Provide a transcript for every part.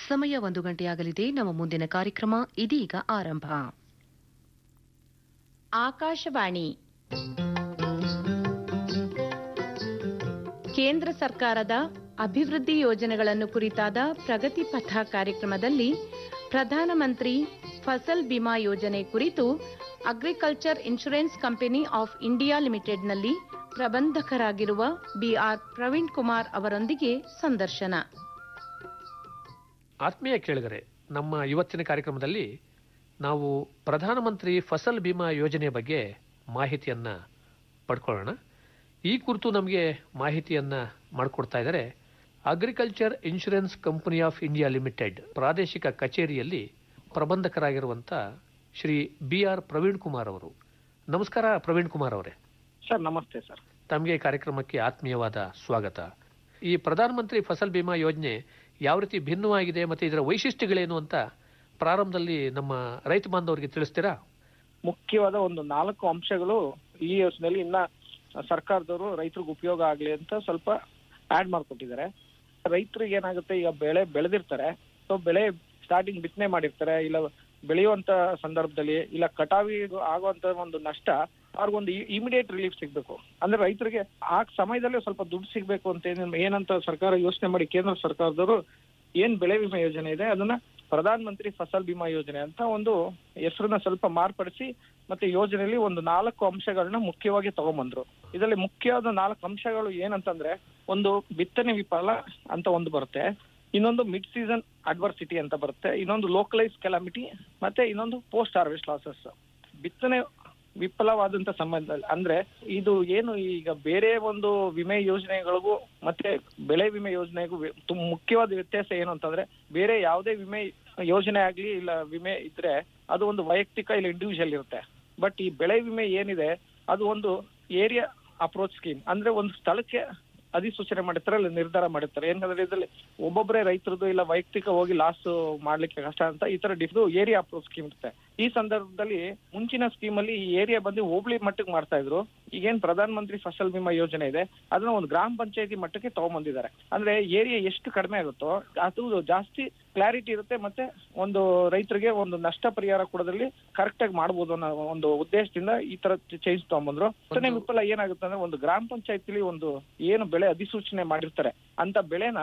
ಸಮಯ 1 ಗಂಟೆಯಾಗಲಿದೆ. ನಮ್ಮ ಮುಂದಿನ ಕಾರ್ಯಕ್ರಮ ಇದೀಗ ಆರಂಭ. ಆಕಾಶವಾಣಿ ಕೇಂದ್ರ ಸರ್ಕಾರದ ಅಭಿವೃದ್ಧಿ ಯೋಜನೆಗಳನ್ನು ಕುರಿತಾದ ಪ್ರಗತಿ ಪಥ ಕಾರ್ಯಕ್ರಮದಲ್ಲಿ ಪ್ರಧಾನಮಂತ್ರಿ ಫಸಲ್ ಬಿಮಾ ಯೋಜನೆ ಕುರಿತು agriculture insurance company of India ಲಿಮಿಟೆಡ್ನಲ್ಲಿ ಪ್ರಬಂಧಕರಾಗಿರುವ B R Praveen Kumar ಅವರೊಂದಿಗೆ ಸಂದರ್ಶನ. ಆತ್ಮೀಯ ಕೇಳಿಗರೆ, ನಮ್ಮ ಇವತ್ತಿನ ಕಾರ್ಯಕ್ರಮದಲ್ಲಿ ನಾವು ಪ್ರಧಾನಮಂತ್ರಿ ಫಸಲ್ ಬಿಮಾ ಯೋಜನೆ ಬಗ್ಗೆ ಮಾಹಿತಿಯನ್ನು ಪಡ್ಕೊಳ್ಳೋಣ. ಈ ಕುರಿತು ನಮಗೆ ಮಾಹಿತಿಯನ್ನು ಮಾಡಿಕೊಡ್ತಾ ಇದ್ದಾರೆ agriculture insurance company of India limited ಪ್ರಾದೇಶಿಕ ಕಚೇರಿಯಲ್ಲಿ ಪ್ರಬಂಧಕರಾಗಿರುವಂಥ ಶ್ರೀ ಬಿಆರ್ ಪ್ರವೀಣ್ ಕುಮಾರ್ ಅವರು. ನಮಸ್ಕಾರ ಪ್ರವೀಣ್ ಕುಮಾರ್ ಅವರೇ. ಸರ್ ನಮಸ್ತೆ ಸರ್. ತಮಗೆ ಕಾರ್ಯಕ್ರಮಕ್ಕೆ ಆತ್ಮೀಯವಾದ ಸ್ವಾಗತ. ಈ ಪ್ರಧಾನಮಂತ್ರಿ ಫಸಲ್ ಬಿಮಾ ಯೋಜನೆ ಯಾವ ರೀತಿ ಭಿನ್ನವಾಗಿದೆ ಮತ್ತು ಇದರ ವೈಶಿಷ್ಟ್ಯಗಳೇನು ಅಂತ ಪ್ರಾರಂಭದಲ್ಲಿ ನಮ್ಮ ರೈತ ಬಾಂಧವರಿಗೆ ತಿಳಿಸ್ತೀರಾ? ಮುಖ್ಯವಾದ ಒಂದು 4 ಅಂಶಗಳು ಈ ಯೋಜನೆಯಲ್ಲಿ ಇನ್ನ ಸರ್ಕಾರದವರು ರೈತರಿಗೆ ಉಪಯೋಗ ಆಗ್ಲಿ ಅಂತ ಸ್ವಲ್ಪ ಆಡ್ ಮಾಡ್ಕೊಟ್ಟಿದ್ದಾರೆ. ರೈತರಿಗೆ ಏನಾಗುತ್ತೆ, ಈಗ ಬೆಳೆ ಬೆಳೆದಿರ್ತಾರೆ, ಸೊ ಬೆಳೆ ಸ್ಟಾರ್ಟಿಂಗ್ ಬಿತ್ತನೆ ಮಾಡಿರ್ತಾರೆ, ಇಲ್ಲ ಬೆಳೆಯುವಂತ ಸಂದರ್ಭದಲ್ಲಿ ಇಲ್ಲ ಕಟಾವಿ ಆಗುವಂತ ಒಂದು ನಷ್ಟ ಅವ್ರಿಗೊಂದು ಇಮಿಡಿಯೇಟ್ ರಿಲೀಫ್ ಸಿಗ್ಬೇಕು. ಅಂದ್ರೆ ರೈತರಿಗೆ ಆ ಸಮಯದಲ್ಲಿ ಸ್ವಲ್ಪ ದುಡ್ಡು ಸಿಗ್ಬೇಕು ಅಂತ ಏನಂತ ಸರ್ಕಾರ ಯೋಚನೆ ಮಾಡಿ ಕೇಂದ್ರ ಸರ್ಕಾರದವರು ಏನ್ ಬೆಳೆ ವಿಮೆ ಯೋಜನೆ ಇದೆ ಅದನ್ನ ಪ್ರಧಾನ ಮಂತ್ರಿ ಫಸಲ್ ಬಿಮಾ ಯೋಜನೆ ಅಂತ ಒಂದು ಹೆಸರನ್ನ ಸ್ವಲ್ಪ ಮಾರ್ಪಡಿಸಿ ಮತ್ತೆ ಯೋಜನೆಯಲ್ಲಿ ಒಂದು 4 ಅಂಶಗಳನ್ನ ಮುಖ್ಯವಾಗಿ ತಗೊಂಡ್ಬಂದ್ರು. ಇದರಲ್ಲಿ ಮುಖ್ಯವಾದ 4 ಅಂಶಗಳು ಏನಂತಂದ್ರೆ, ಒಂದು ಬಿತ್ತನೆ ವಿಫಲ ಅಂತ ಒಂದು ಬರುತ್ತೆ, ಇನ್ನೊಂದು ಮಿಡ್ ಸೀಸನ್ ಅಡ್ವರ್ಸಿಟಿ ಅಂತ ಬರುತ್ತೆ, ಇನ್ನೊಂದು ಲೋಕಲೈಸ್ ಕೆಲಾಮಿಟಿ, ಮತ್ತೆ ಇನ್ನೊಂದು ಪೋಸ್ಟ್ ಹಾರ್ವೆಸ್ಟ್ ಲಾಸಸ್. ಬಿತ್ತನೆ ವಿಫಲವಾದಂತ ಸಂಬಂಧದಲ್ಲಿ ಅಂದ್ರೆ ಇದು ಏನು ಈಗ ಬೇರೆ ಒಂದು ವಿಮೆ ಯೋಜನೆಗಳಿಗೂ ಮತ್ತೆ ಬೆಳೆ ವಿಮೆ ಯೋಜನೆಗೂ ಮುಖ್ಯವಾದ ವ್ಯತ್ಯಾಸ ಏನು ಅಂತಂದ್ರೆ, ಬೇರೆ ಯಾವುದೇ ವಿಮೆ ಯೋಜನೆ ಆಗ್ಲಿ ಇಲ್ಲ ವಿಮೆ ಇದ್ರೆ ಅದು ಒಂದು ವೈಯಕ್ತಿಕ ಇಲ್ಲ ಇಂಡಿವಿಜುವಲ್ ಇರುತ್ತೆ. ಬಟ್ ಈ ಬೆಳೆ ವಿಮೆ ಏನಿದೆ ಅದು ಒಂದು ಏರಿಯಾ ಅಪ್ರೋಚ್ ಸ್ಕೀಮ್. ಅಂದ್ರೆ ಒಂದು ಸ್ಥಳಕ್ಕೆ ಅಧಿಸೂಚನೆ ಮಾಡಿರ್ತಾರೆ, ಅಲ್ಲಿ ನಿರ್ಧಾರ ಮಾಡಿರ್ತಾರೆ. ಏನಂದ್ರೆ ಇದರಲ್ಲಿ ಒಬ್ಬೊಬ್ಬರೇ ರೈತರದ್ದು ಇಲ್ಲ ವೈಯಕ್ತಿಕ ಹೋಗಿ ಲಾಸ್ ಮಾಡ್ಲಿಕ್ಕೆ ಕಷ್ಟ ಅಂತ ಈ ತರ ಏರಿಯಾ ಅಪ್ರೋಚ್ ಸ್ಕೀಮ್ ಇರುತ್ತೆ. ಈ ಸಂದರ್ಭದಲ್ಲಿ ಮುಂಚಿನ ಸ್ಕೀಮ್ ಅಲ್ಲಿ ಈ ಏರಿಯಾ ಬಂದು ಹೋಬಳಿ ಮಟ್ಟಕ್ಕೆ ಮಾಡ್ತಾ ಇದ್ರು. ಈಗೇನ್ ಪ್ರಧಾನ ಮಂತ್ರಿ ಫಸಲ್ ಬಿಮಾ ಯೋಜನೆ ಇದೆ ಅದನ್ನ ಒಂದು ಗ್ರಾಮ ಪಂಚಾಯತಿ ಮಟ್ಟಕ್ಕೆ ತಗೊಂಡ್ಬಂದಿದ್ದಾರೆ. ಅಂದ್ರೆ ಏರಿಯಾ ಎಷ್ಟು ಕಡಿಮೆ ಆಗುತ್ತೋ ಅದು ಜಾಸ್ತಿ ಕ್ಲಾರಿಟಿ ಇರುತ್ತೆ, ಮತ್ತೆ ಒಂದು ರೈತರಿಗೆ ಒಂದು ನಷ್ಟ ಪರಿಹಾರ ಕೊಡೋದ್ರಲ್ಲಿ ಕರೆಕ್ಟ್ ಆಗಿ ಮಾಡ್ಬೋದು ಅನ್ನೋ ಒಂದು ಉದ್ದೇಶದಿಂದ ಈ ತರ ಚೇಂಜ್ ತಗೊಂಡ್ಬಂದ್ರು. ಬಿತ್ತನೆ ವಿಫಲ ಏನಾಗುತ್ತೆ ಅಂದ್ರೆ, ಒಂದು ಗ್ರಾಮ ಪಂಚಾಯತಿಲಿ ಒಂದು ಏನು ಬೆಳೆ ಅಧಿಸೂಚನೆ ಮಾಡಿರ್ತಾರೆ ಅಂತ ಬೆಳೆನ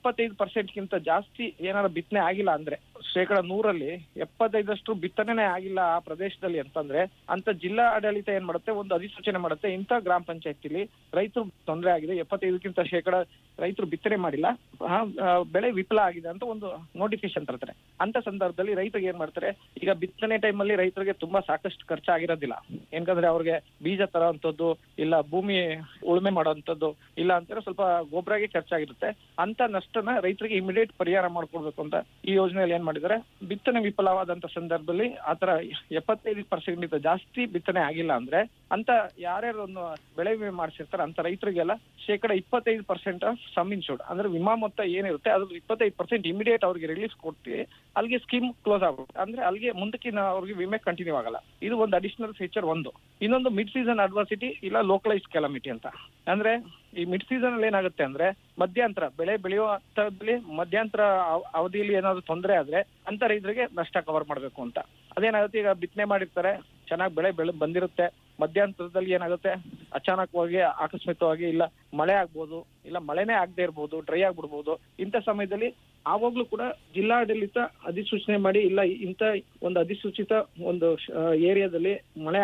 75% ಜಾಸ್ತಿ ಏನಾದ್ರು ಬಿತ್ತನೆ ಆಗಿಲ್ಲ ಅಂದ್ರೆ, 100% 75% ಬಿತ್ತನೆ ಆಗಿಲ್ಲ ಆ ಪ್ರದೇಶದಲ್ಲಿ ಅಂತಂದ್ರೆ, ಅಂತ ಜಿಲ್ಲಾ ಆಡಳಿತ ಏನ್ ಮಾಡುತ್ತೆ, ಒಂದು ಅಧಿಸೂಚನೆ ಮಾಡುತ್ತೆ, ಇಂಥ ಗ್ರಾಮ ಪಂಚಾಯತಿಲಿ ರೈತರು ತೊಂದರೆ ಆಗಿದೆ, 75% ರೈತರು ಬಿತ್ತನೆ ಮಾಡಿಲ್ಲ, ಬೆಳೆ ವಿಫಲ ಆಗಿದೆ ಅಂತ ಒಂದು ನೋಟಿಫಿಕೇಶನ್ ತರ್ತಾರೆ. ಅಂತ ಸಂದರ್ಭದಲ್ಲಿ ರೈತರಿಗೆ ಏನ್ ಮಾಡ್ತಾರೆ, ಈಗ ಬಿತ್ತನೆ ಟೈಮಲ್ಲಿ ರೈತರಿಗೆ ತುಂಬಾ ಸಾಕಷ್ಟು ಖರ್ಚಾಗಿರೋದಿಲ್ಲ. ಯಾಕಂದ್ರೆ ಅವ್ರಿಗೆ ಬೀಜ ತರೋಂಥದ್ದು ಇಲ್ಲ ಭೂಮಿ ಉಳುಮೆ ಮಾಡೋಂಥದ್ದು ಇಲ್ಲ ಅಂತಾರೆ, ಸ್ವಲ್ಪ ಗೊಬ್ಬರಗೆ ಖರ್ಚಾಗಿರುತ್ತೆ. ಅಂತ ನಷ್ಟನ ರೈತರಿಗೆ ಇಮಿಡಿಯೇಟ್ ಪರಿಹಾರ ಮಾಡ್ಕೊಡ್ಬೇಕು ಅಂತ ಈ ಯೋಜನೆಯಲ್ಲಿ ಏನ್ ಮಾಡಿದ್ದಾರೆ, ಬಿತ್ತನೆ ವಿಫಲವಾದಂತ ಸಂದರ್ಭದಲ್ಲಿ ಆತರ 75% ಜಾಸ್ತಿ ಬಿತ್ತನೆ ಆಗಿಲ್ಲ ಅಂದ್ರೆ ಅಂತ ಯಾರ್ಯಾರು ಒಂದು ಬೆಳೆ ವಿಮೆ ಮಾಡಿಸಿರ್ತಾರೆ ಅಂತ ರೈತರಿಗೆಲ್ಲ 25% ಆಫ್ ಸಮ್ ಇನ್ಶೂರ್ಡ್ ಅಂದ್ರೆ ವಿಮಾ ಮೊತ್ತ ಏನಿರುತ್ತೆ ಅದ್ರ 25% ಇಮಿಡಿಯೇಟ್ ಅವ್ರಿಗೆ ರಿಲೀಫ್ ಕೊಡ್ತೀವಿ. ಅಲ್ಲಿಗೆ ಸ್ಕೀಮ್ ಕ್ಲೋಸ್ ಆಗುತ್ತೆ. ಅಂದ್ರೆ ಅಲ್ಲಿಗೆ ಮುಂದಕ್ಕೆ ಅವ್ರಿಗೆ ವಿಮೆ ಕಂಟಿನ್ಯೂ ಆಗಲ್ಲ. ಇದು ಒಂದು ಅಡಿಷನಲ್ ಫೀಚರ್ ಒಂದು. ಇನ್ನೊಂದು ಮಿಡ್ ಸೀಸನ್ ಅಡ್ವರ್ಸಿಟಿ ಇಲ್ಲ ಲೋಕಲೈಸ್ ಕೆಲಾಮಿಟಿ ಅಂತ. ಅಂದ್ರೆ ಈ ಮಿಡ್ ಸೀಸನ್ ಅಲ್ಲಿ ಏನಾಗುತ್ತೆ ಅಂದ್ರೆ, ಮಧ್ಯಂತರ ಬೆಳೆ ಬೆಳೆಯುವ ಹಂತದಲ್ಲಿ ಮಧ್ಯಂತರ ಅವಧಿಯಲ್ಲಿ ಏನಾದ್ರು ತೊಂದರೆ ಆದ್ರೆ ಅಂತ ರೈತರಿಗೆ ನಷ್ಟ ಕವರ್ ಮಾಡ್ಬೇಕು ಅಂತ. ಅದೇನಾಗುತ್ತೆ, ಈಗ ಬಿತ್ತನೆ ಮಾಡಿರ್ತಾರೆ, ಚೆನ್ನಾಗಿ ಬೆಳೆ ಬಂದಿರುತ್ತೆ, ಮಧ್ಯಂತರದಲ್ಲಿ ಏನಾಗುತ್ತೆ ಅಚಾನಕವಾಗಿ ಆಕಸ್ಮಿಕವಾಗಿ ಇಲ್ಲ ಮಳೆ ಆಗ್ಬೋದು, ಇಲ್ಲ ಮಳೆನೇ ಆಗದೆ ಇರ್ಬೋದು, ಡ್ರೈ ಆಗ್ಬಿಡ್ಬೋದು. ಇಂಥ ಸಮಯದಲ್ಲಿ ಆವಾಗ್ಲೂ ಕೂಡ ಜಿಲ್ಲಾಡಳಿತ ಅಧಿಸೂಚನೆ ಮಾಡಿ ಇಲ್ಲ ಇಂಥ ಒಂದು ಅಧಿಸೂಚಿತ ಒಂದು ಏರಿಯಾದಲ್ಲಿ ಮಳೆ